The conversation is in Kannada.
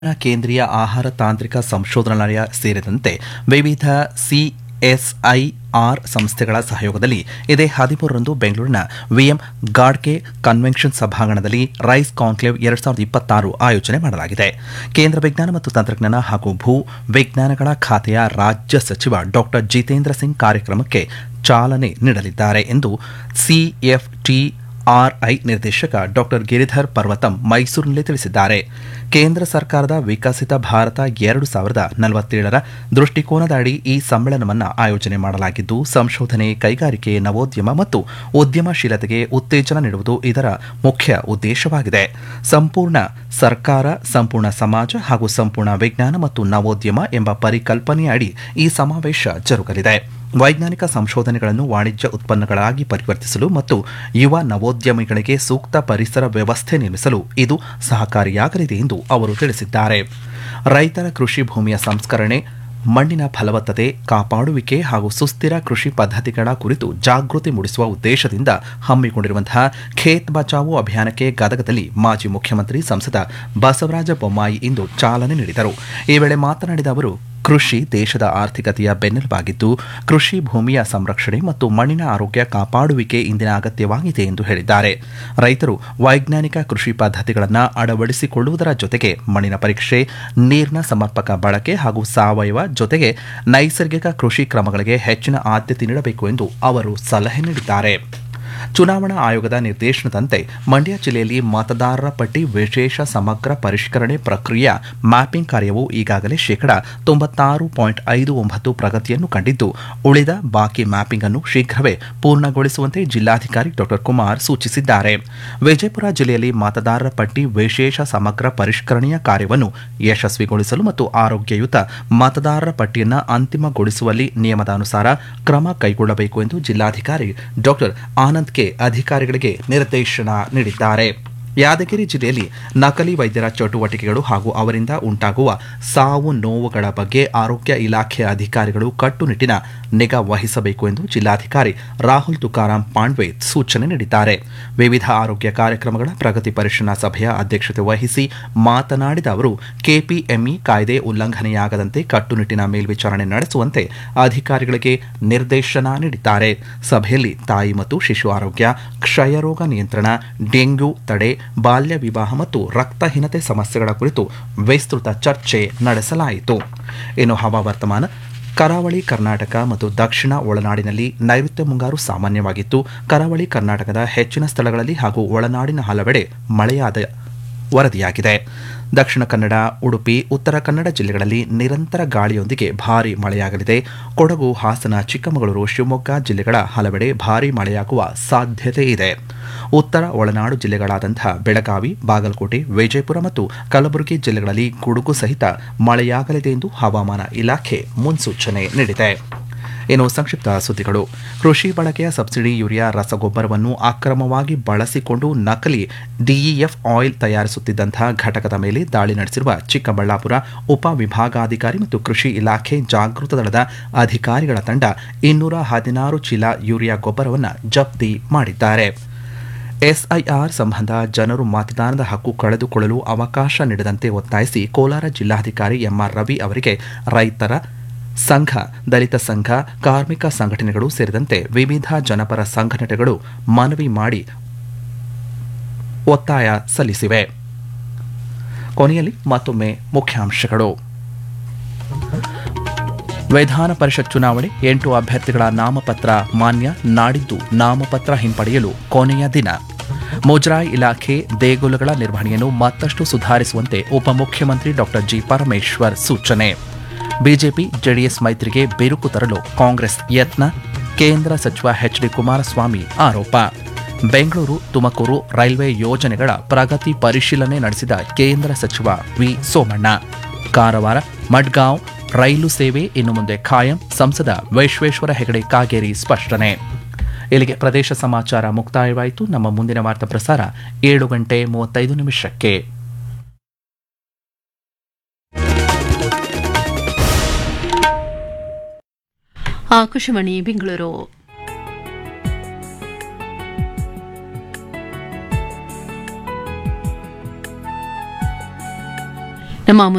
ಕೇಂದ್ರೀಯ ಆಹಾರ ತಾಂತ್ರಿಕ ಸಂಶೋಧನಾಲಯ ಸೇರಿದಂತೆ ವಿವಿಧ ಸಿಎಸ್ಐಆರ್ ಸಂಸ್ಥೆಗಳ ಸಹಯೋಗದಲ್ಲಿ ಇದೇ 13ರಂದು ಬೆಂಗಳೂರಿನ ವಿಎಂ ಗಾಡ್ಕೆ ಕನ್ವೆನ್ಷನ್ ಸಭಾಂಗಣದಲ್ಲಿ ರೈಸ್ ಕಾನ್ಕ್ಲೇವ್ 2026 ಆಯೋಜನೆ ಮಾಡಲಾಗಿದೆ. ಕೇಂದ್ರ ವಿಜ್ಞಾನ ಮತ್ತು ತಂತ್ರಜ್ಞಾನ ಹಾಗೂ ಭೂ ವಿಜ್ಞಾನಗಳ ಖಾತೆಯ ರಾಜ್ಯ ಸಚಿವ ಡಾ ಜಿತೇಂದ್ರ ಸಿಂಗ್ ಕಾರ್ಯಕ್ರಮಕ್ಕೆ ಚಾಲನೆ ನೀಡಲಿದ್ದಾರೆ ಎಂದು ಸಿಎಫ್ಟಿಆರ್ಐ ನಿರ್ದೇಶಕ ಡಾ ಗಿರಿಧರ್ ಪರ್ವತಂ ಮೈಸೂರಿನಲ್ಲಿ ತಿಳಿಸಿದ್ದಾರೆ. ಕೇಂದ್ರ ಸರ್ಕಾರದ ವಿಕಸಿತ ಭಾರತ 2047ರ ದೃಷ್ಟಿಕೋನದ ಅಡಿ ಈ ಸಮ್ಮೇಳನವನ್ನು ಆಯೋಜನೆ ಮಾಡಲಾಗಿದ್ದು, ಸಂಶೋಧನೆ, ಕೈಗಾರಿಕೆ, ನವೋದ್ಯಮ ಮತ್ತು ಉದ್ಯಮಶೀಲತೆಗೆ ಉತ್ತೇಜನ ನೀಡುವುದು ಇದರ ಮುಖ್ಯ ಉದ್ದೇಶವಾಗಿದೆ. ಸಂಪೂರ್ಣ ಸರ್ಕಾರ, ಸಂಪೂರ್ಣ ಸಮಾಜ ಹಾಗೂ ಸಂಪೂರ್ಣ ವಿಜ್ಞಾನ ಮತ್ತು ನವೋದ್ಯಮ ಎಂಬ ಪರಿಕಲ್ಪನೆಯ ಅಡಿ ಈ ಸಮಾವೇಶ ಜರುಗಲಿದೆ. ವೈಜ್ಞಾನಿಕ ಸಂಶೋಧನೆಗಳನ್ನು ವಾಣಿಜ್ಯ ಉತ್ಪನ್ನಗಳಾಗಿ ಪರಿವರ್ತಿಸಲು ಮತ್ತು ಯುವ ನವೋದ್ಯಮಿಗಳಿಗೆ ಸೂಕ್ತ ಪರಿಸರ ವ್ಯವಸ್ಥೆ ನಿರ್ಮಿಸಲು ಇದು ಸಹಕಾರಿಯಾಗಲಿದೆ ಎಂದು ಅವರು ತಿಳಿಸಿದ್ದಾರೆ. ರೈತರ ಕೃಷಿ ಭೂಮಿಯ ಸಂಸ್ಕರಣೆ, ಮಣ್ಣಿನ ಫಲವತ್ತತೆ ಕಾಪಾಡುವಿಕೆ ಹಾಗೂ ಸುಸ್ಥಿರ ಕೃಷಿ ಪದ್ಧತಿಗಳ ಕುರಿತು ಜಾಗೃತಿ ಮೂಡಿಸುವ ಉದ್ದೇಶದಿಂದ ಹಮ್ಮಿಕೊಂಡಿರುವಂತಹ ಖೇತ್ ಬಚಾವೋ ಅಭಿಯಾನಕ್ಕೆ ಗದಗದಲ್ಲಿ ಮಾಜಿ ಮುಖ್ಯಮಂತ್ರಿ ಸಂಸದ ಬಸವರಾಜ ಬೊಮ್ಮಾಯಿ ಇಂದು ಚಾಲನೆ ನೀಡಿದರು. ಈ ವೇಳೆ ಮಾತನಾಡಿದ ಅವರು, ಕೃಷಿ ದೇಶದ ಆರ್ಥಿಕತೆಯ ಬೆನ್ನೆಲುಬಾಗಿದ್ದು, ಕೃಷಿ ಭೂಮಿಯ ಸಂರಕ್ಷಣೆ ಮತ್ತು ಮಣ್ಣಿನ ಆರೋಗ್ಯ ಕಾಪಾಡುವಿಕೆ ಇಂದಿನ ಅಗತ್ಯವಾಗಿದೆ ಎಂದು ಹೇಳಿದ್ದಾರೆ. ರೈತರು ವೈಜ್ಞಾನಿಕ ಕೃಷಿ ಪದ್ಧತಿಗಳನ್ನು ಅಳವಡಿಸಿಕೊಳ್ಳುವುದರ ಜೊತೆಗೆ ಮಣ್ಣಿನ ಪರೀಕ್ಷೆ, ನೀರಿನ ಸಮರ್ಪಕ ಬಳಕೆ ಹಾಗೂ ಸಾವಯವ ಜೊತೆಗೆ ನೈಸರ್ಗಿಕ ಕೃಷಿ ಕ್ರಮಗಳಿಗೆ ಹೆಚ್ಚಿನ ಆದ್ಯತೆ ನೀಡಬೇಕು ಎಂದು ಅವರು ಸಲಹೆ ನೀಡಿದ್ದಾರೆ. ಚುನಾವಣಾ ಆಯೋಗದ ನಿರ್ದೇಶನದಂತೆ ಮಂಡ್ಯ ಜಿಲ್ಲೆಯಲ್ಲಿ ಮತದಾರರ ಪಟ್ಟಿ ವಿಶೇಷ ಸಮಗ್ರ ಪರಿಷ್ಕರಣೆ ಪ್ರಕ್ರಿಯೆಯ ಮ್ಯಾಪಿಂಗ್ ಕಾರ್ಯವು ಈಗಾಗಲೇ 96.59% ಪ್ರಗತಿಯನ್ನು ಕಂಡಿದ್ದು, ಉಳಿದ ಬಾಕಿ ಮ್ಯಾಪಿಂಗ್ ಅನ್ನು ಶೀಘ್ರವೇ ಪೂರ್ಣಗೊಳಿಸುವಂತೆ ಜಿಲ್ಲಾಧಿಕಾರಿ ಡಾ ಕುಮಾರ್ ಸೂಚಿಸಿದ್ದಾರೆ. ವಿಜಯಪುರ ಜಿಲ್ಲೆಯಲ್ಲಿ ಮತದಾರರ ಪಟ್ಟಿ ವಿಶೇಷ ಸಮಗ್ರ ಪರಿಷ್ಕರಣೆಯ ಕಾರ್ಯವನ್ನು ಯಶಸ್ವಿಗೊಳಿಸಲು ಮತ್ತು ಆರೋಗ್ಯಯುತ ಮತದಾರರ ಪಟ್ಟಿಯನ್ನು ಅಂತಿಮಗೊಳಿಸುವಲ್ಲಿ ನಿಯಮದಾನುಸಾರ ಕ್ರಮ ಕೈಗೊಳ್ಳಬೇಕು ಎಂದು ಜಿಲ್ಲಾಧಿಕಾರಿ ಡಾ ಆನಂದ್ ಅಧಿಕಾರಿಗಳಿಗೆ ನಿರ್ದೇಶನ ನೀಡಿದ್ದಾರೆ. ಯಾದಗಿರಿ ಜಿಲ್ಲೆಯಲ್ಲಿ ನಕಲಿ ವೈದ್ಯರ ಚಟುವಟಿಕೆಗಳು ಹಾಗೂ ಅವರಿಂದ ಉಂಟಾಗುವ ಸಾವು ನೋವುಗಳ ಬಗ್ಗೆ ಆರೋಗ್ಯ ಇಲಾಖೆಯ ಅಧಿಕಾರಿಗಳು ಕಟ್ಟುನಿಟ್ಟಿನ ನಿಗಾ ವಹಿಸಬೇಕು ಎಂದು ಜಿಲ್ಲಾಧಿಕಾರಿ ರಾಹುಲ್ ತುಕಾರಾಂ ಪಾಂಡ್ವೆ ಸೂಚನೆ ನೀಡಿದ್ದಾರೆ. ವಿವಿಧ ಆರೋಗ್ಯ ಕಾರ್ಯಕ್ರಮಗಳ ಪ್ರಗತಿ ಪರಿಶೀಲನಾ ಸಭೆಯ ಅಧ್ಯಕ್ಷತೆ ವಹಿಸಿ ಮಾತನಾಡಿದ ಅವರು, ಕೆಪಿಎಂಇ ಕಾಯ್ದೆ ಉಲ್ಲಂಘನೆಯಾಗದಂತೆ ಕಟ್ಟುನಿಟ್ಟಿನ ಮೇಲ್ವಿಚಾರಣೆ ನಡೆಸುವಂತೆ ಅಧಿಕಾರಿಗಳಿಗೆ ನಿರ್ದೇಶನ ನೀಡಿದ್ದಾರೆ. ಸಭೆಯಲ್ಲಿ ತಾಯಿ ಮತ್ತು ಶಿಶು ಆರೋಗ್ಯ, ಕ್ಷಯರೋಗ ನಿಯಂತ್ರಣ, ಡೆಂಗ್ಯೂ ತಡೆ, ಬಾಲ್ಯ ವಿವಾಹ ಮತ್ತು ರಕ್ತಹೀನತೆ ಸಮಸ್ಯೆಗಳ ಕುರಿತು ವಿಸ್ತೃತ ಚರ್ಚೆ ನಡೆಸಲಾಯಿತು. ಇನ್ನು ಹವಾವರ್ತಮಾನ. ಕರಾವಳಿ ಕರ್ನಾಟಕ ಮತ್ತು ದಕ್ಷಿಣ ಒಳನಾಡಿನಲ್ಲಿ ನೈಋತ್ಯ ಮುಂಗಾರು ಸಾಮಾನ್ಯವಾಗಿತ್ತು. ಕರಾವಳಿ ಕರ್ನಾಟಕದ ಹೆಚ್ಚಿನ ಸ್ಥಳಗಳಲ್ಲಿ ಹಾಗೂ ಒಳನಾಡಿನ ಹಲವೆಡೆ ಮಳೆಯಾದ ವರದಿಯಾಗಿದೆ. ದಕ್ಷಿಣ ಕನ್ನಡ, ಉಡುಪಿ, ಉತ್ತರ ಕನ್ನಡ ಜಿಲ್ಲೆಗಳಲ್ಲಿ ನಿರಂತರ ಗಾಳಿಯೊಂದಿಗೆ ಭಾರೀ ಮಳೆಯಾಗಲಿದೆ. ಕೊಡಗು, ಹಾಸನ, ಚಿಕ್ಕಮಗಳೂರು, ಶಿವಮೊಗ್ಗ ಜಿಲ್ಲೆಗಳ ಹಲವೆಡೆ ಭಾರೀ ಮಳೆಯಾಗುವ ಸಾಧ್ಯತೆ ಇದೆ. ಉತ್ತರ ಒಳನಾಡು ಜಿಲ್ಲೆಗಳಾದಂತಹ ಬೆಳಗಾವಿ, ಬಾಗಲಕೋಟೆ, ವಿಜಯಪುರ ಮತ್ತು ಕಲಬುರಗಿ ಜಿಲ್ಲೆಗಳಲ್ಲಿ ಗುಡುಗು ಸಹಿತ ಮಳೆಯಾಗಲಿದೆ ಎಂದು ಹವಾಮಾನ ಇಲಾಖೆ ಮುನ್ಸೂಚನೆ ನೀಡಿದೆ. ಇನ್ನು ಸಂಕ್ಷಿಪ್ತ ಸುದ್ದಿಗಳು. ಕೃಷಿ ಬಳಕೆಯ ಸಬ್ಸಿಡಿ ಯೂರಿಯಾ ರಸಗೊಬ್ಬರವನ್ನು ಅಕ್ರಮವಾಗಿ ಬಳಸಿಕೊಂಡು ನಕಲಿ ಡಿಇಎಫ್ ಆಯಿಲ್ ತಯಾರಿಸುತ್ತಿದ್ದಂತಹ ಘಟಕದ ಮೇಲೆ ದಾಳಿ ನಡೆಸಿರುವ ಚಿಕ್ಕಬಳ್ಳಾಪುರ ಉಪವಿಭಾಗಾಧಿಕಾರಿ ಮತ್ತು ಕೃಷಿ ಇಲಾಖೆ ಜಾಗೃತ ದಳದ ಅಧಿಕಾರಿಗಳ ತಂಡ 216 ಚೀಲ ಯೂರಿಯಾ ಗೊಬ್ಬರವನ್ನು ಜಪ್ತಿ ಮಾಡಿದ್ದಾರೆ. ಎಸ್ಐಆರ್ ಸಂಬಂಧ ಜನರು ಮತದಾನದ ಹಕ್ಕು ಕಳೆದುಕೊಳ್ಳಲು ಅವಕಾಶ ನೀಡದಂತೆ ಒತ್ತಾಯಿಸಿ ಕೋಲಾರ ಜಿಲ್ಲಾಧಿಕಾರಿ ಎಂಆರ್ ರವಿ ಅವರಿಗೆ ರೈತರ ಸಂಘ, ದಲಿತ ಸಂಘ, ಕಾರ್ಮಿಕ ಸಂಘಟನೆಗಳು ಸೇರಿದಂತೆ ವಿವಿಧ ಜನಪರ ಸಂಘಟನೆಗಳು ಮನವಿ ಮಾಡಿ ಒತ್ತಾಯ ಸಲ್ಲಿಸಿವೆ. ಕೊನೆಯಲ್ಲಿ ಮತ್ತೊಮ್ಮೆ ಮುಖ್ಯಾಂಶಗಳು. ವಿಧಾನ ಪರಿಷತ್ ಚುನಾವಣೆ 8 ಅಭ್ಯರ್ಥಿಗಳ ನಾಮಪತ್ರ ಮಾನ್ಯ. ನಾಡಿದ್ದು ನಾಮಪತ್ರ ಹಿಂಪಡೆಯಲು ಕೊನೆಯ ದಿನ. ಮುಜರಾಯಿ ಇಲಾಖೆ ದೇಗುಲಗಳ ನಿರ್ವಹಣೆಯನ್ನು ಮತ್ತಷ್ಟು ಸುಧಾರಿಸುವಂತೆ ಉಪಮುಖ್ಯಮಂತ್ರಿ ಡಾ ಜಿ ಪರಮೇಶ್ವರ್ ಸೂಚನೆ. ಬಿಜೆಪಿ ಜೆಡಿಎಸ್ ಮೈತ್ರಿಗೆ ಬಿರುಕು ತರಲು ಕಾಂಗ್ರೆಸ್ ಯತ್ನ. ಕೇಂದ್ರ ಸಚಿವ ಎಚ್ಡಿ ಕುಮಾರಸ್ವಾಮಿ ಆರೋಪ. ಬೆಂಗಳೂರು ತುಮಕೂರು ರೈಲ್ವೆ ಯೋಜನೆಗಳ ಪ್ರಗತಿ ಪರಿಶೀಲನೆ ನಡೆಸಿದ ಕೇಂದ್ರ ಸಚಿವ ವಿ ಸೋಮಣ್ಣ. ಕಾರವಾರ ಮಡ್ಗಾಂವ್ ರೈಲು ಸೇವೆ ಇನ್ನು ಮುಂದೆ ಖಾಯಂ. ಸಂಸದ ವಿಶ್ವೇಶ್ವರ ಹೆಗಡೆ ಕಾಗೇರಿ ಸ್ಪಷ್ಟನೆ. ಇಲ್ಲಿಗೆ ಪ್ರದೇಶ ಸಮಾಚಾರ ಮುಕ್ತಾಯವಾಯಿತು. ನಮ್ಮ ಮುಂದಿನ ವಾರ್ತಾ ಪ್ರಸಾರ 7:35. ಆಕಾಶವಾಣಿ ಬೆಂಗಳೂರು. ನಮ್ಮ